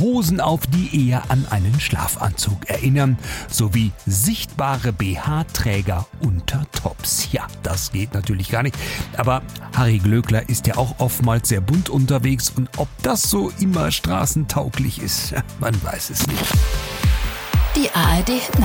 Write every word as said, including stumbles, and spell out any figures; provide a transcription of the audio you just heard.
Hosen auf, die eher an einen Schlafanzug erinnern, sowie sichtbare B H-Träger unter Tops. Ja, das geht natürlich gar nicht, aber Harry Glöckler ist ja auch oftmals sehr bunt unterwegs und ob das so immer straßentauglich ist, man weiß es nicht. Die A R D